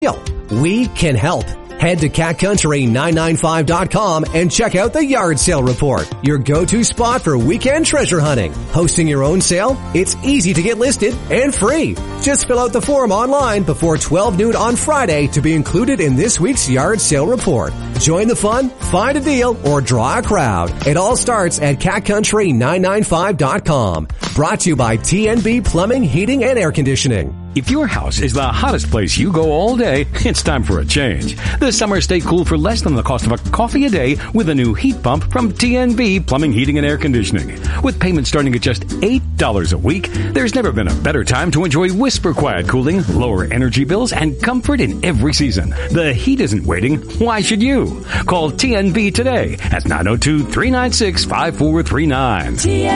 We can help. Head to catcountry995.com and check out the yard sale report, your go-to spot for weekend treasure hunting. Hosting your own sale? It's easy to get listed and free. Just fill out the form online before 12 noon on Friday to be included in this week's yard sale report. Join the fun, find a deal, or draw a crowd. It all starts at catcountry995.com. Brought to you by TNB Plumbing, Heating, and Air Conditioning. If your house is the hottest place you go all day, it's time for a change. This summer, stay cool for less than the cost of a coffee a day with a new heat pump from TNB Plumbing, Heating, and Air Conditioning. With payments starting at just $8 a week, there's never been a better time to enjoy whisper quiet cooling, lower energy bills, and comfort in every season. The heat isn't waiting. Why should you? Call TNB today at 902-396-5439.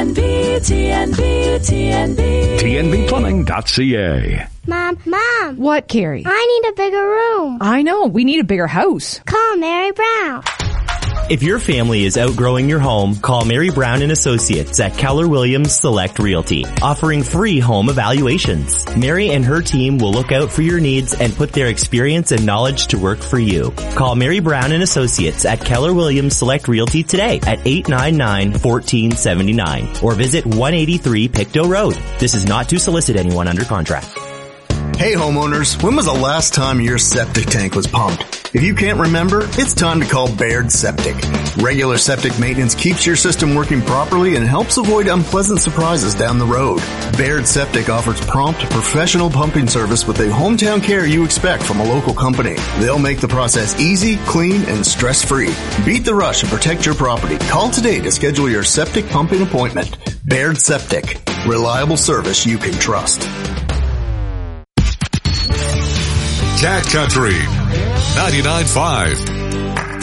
TNB. TNBplumbing.ca. Mom. What, Carrie? I need a bigger room. I know. We need a bigger house. Call Mary Brown. If your family is outgrowing your home, call Mary Brown and Associates at Keller Williams Select Realty, offering free home evaluations. Mary and her team will look out for your needs and put their experience and knowledge to work for you. Call Mary Brown and Associates at Keller Williams Select Realty today at 899-1479 or visit 183 Pictou Road. This is not to solicit anyone under contract. Hey homeowners, when was the last time your septic tank was pumped? If you can't remember, it's time to call Baird Septic. Regular septic maintenance keeps your system working properly and helps avoid unpleasant surprises down the road. Baird Septic offers prompt, professional pumping service with the hometown care you expect from a local company. They'll make the process easy, clean, and stress-free. Beat the rush and protect your property. Call today to schedule your septic pumping appointment. Baird Septic. Reliable service you can trust. Cat Country 99.5.